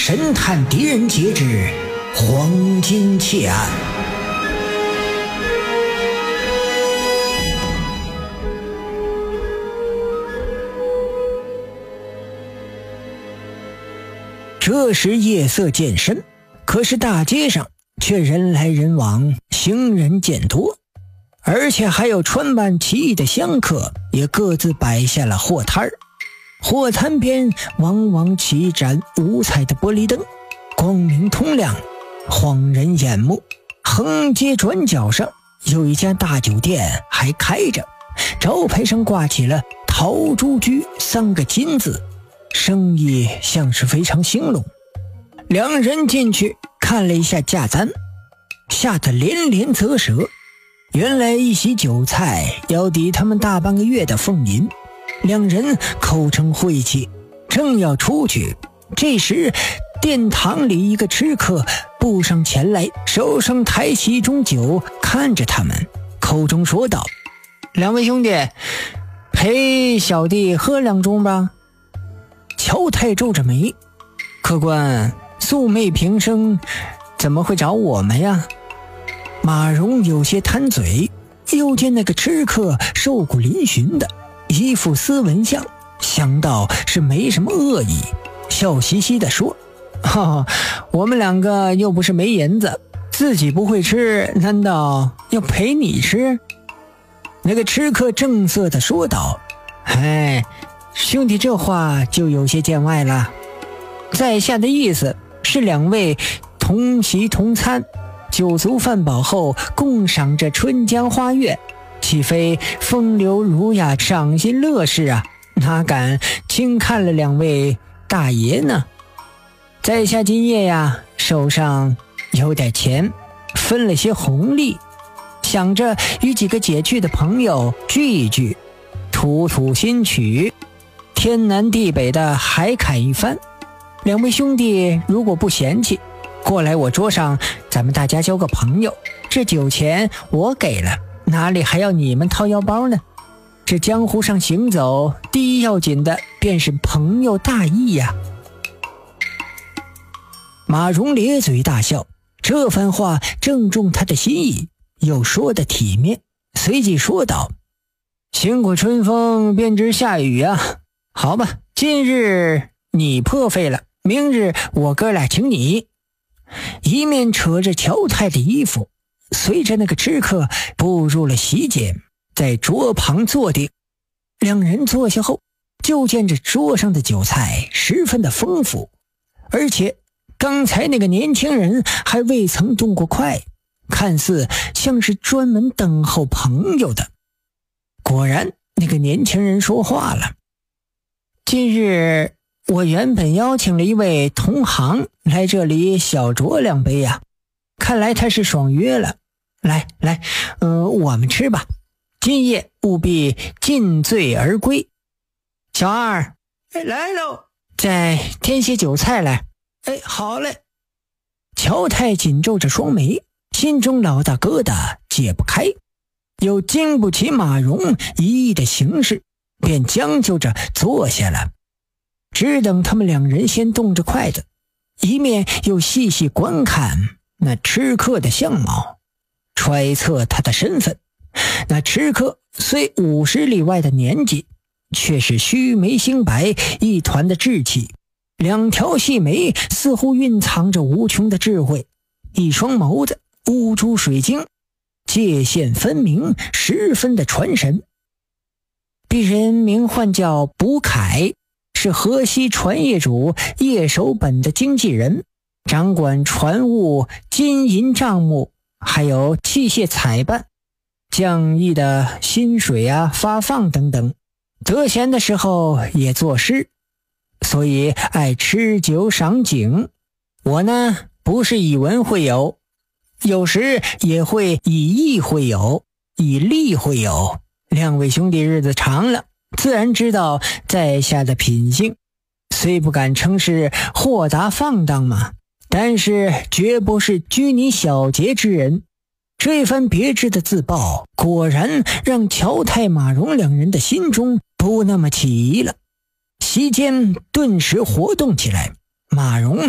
神探狄仁杰之黄金窃案。这时夜色渐深，可是大街上却人来人往，行人渐多，而且还有穿扮奇异的香客也各自摆下了货摊儿。货摊边往往起一盏五彩的玻璃灯，光明通亮，晃人眼目。横街转角上有一家大酒店还开着，招牌上挂起了陶朱居3个金字，生意像是非常兴隆。两人进去看了一下价单，吓得连连啧舌。原来一席酒菜要抵他们大半个月的俸银。两人口称晦气，正要出去，这时殿堂里一个吃客步上前来，手上抬起一盅酒，看着他们，口中说道：“两位兄弟，陪小弟喝2盅吧。”乔太皱着眉：“客官，素昧平生，怎么会找我们呀？”马荣有些贪嘴，又见那个吃客瘦骨嶙峋的，一副斯文相，想到是没什么恶意，笑嘻嘻地说：“我们2个又不是没银子，自己不会吃，难道要陪你吃？”那个吃客正色地说道：“哎，兄弟这话就有些见外了。在下的意思是2位同席同餐，酒足饭饱后共赏这春江花月，岂非风流儒雅，赏心乐事啊？哪敢轻看了2位大爷呢？在下今夜呀，手上有点钱，分了些红利，想着与几个解去的朋友聚一聚，吐吐新曲，天南地北的海侃一番。2位兄弟如果不嫌弃，过来我桌上，咱们大家交个朋友，这酒钱我给了，哪里还要你们掏腰包呢？这江湖上行走，第一要紧的便是朋友大义呀。”马荣咧嘴大笑，这番话正中他的心意，又说得体面，随即说道：“行过春风便知下雨啊，好吧，今日你破费了，明日我哥俩请你。”一面扯着乔太的衣服，随着那个吃客步入了席间，在桌旁坐定。两人坐下后，就见这桌上的酒菜十分的丰富，而且刚才那个年轻人还未曾动过筷，看似像是专门等候朋友的。果然，那个年轻人说话了：“今日我原本邀请了一位同行来这里小酌2杯呀，看来他是爽约了。来，我们吃吧，今夜务必尽醉而归。小二，来喽，再添些酒菜来。好嘞。”乔太紧皱着双眉，心中老大疙瘩解不开，又经不起马荣一意的行事，便将就着坐下了。只等他们2人先动着筷子，一面又细细观看那吃客的相貌，揣测他的身份。那吃客虽50里外的年纪，却是须眉星白，一团的稚气，2条细眉似乎蕴藏着无穷的智慧，一双眸子乌珠水晶，界限分明，十分的传神。鄙人名唤叫卜凯，是河西船业主叶守本的经纪人，掌管船务、金银账目，还有器械采办、匠役的薪水发放等等。得闲的时候也作诗，所以爱吃酒赏景。我呢，不是以文会友，有时也会以义会友，以利会友。2位兄弟日子长了，自然知道在下的品性，虽不敢称是豁达放荡嘛，但是绝不是拘泥小节之人。这番别致的自曝，果然让乔太、马荣2人的心中不那么起疑了。席间顿时活动起来，马荣